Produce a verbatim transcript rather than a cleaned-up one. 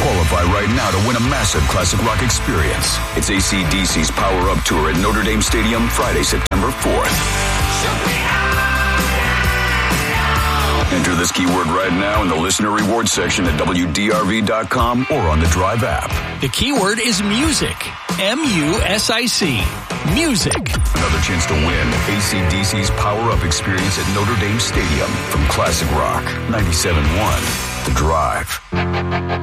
Qualify right now to win a massive classic rock experience. It's A C D C's Power Up Tour at Notre Dame Stadium, Friday, September fourth. Enter this keyword right now in the listener reward section at W D R V dot com or on the Drive app. The keyword is music. M U S I C. Music. Another chance to win A C D C's Power Up experience at Notre Dame Stadium from Classic Rock ninety-seven point one. The Drive.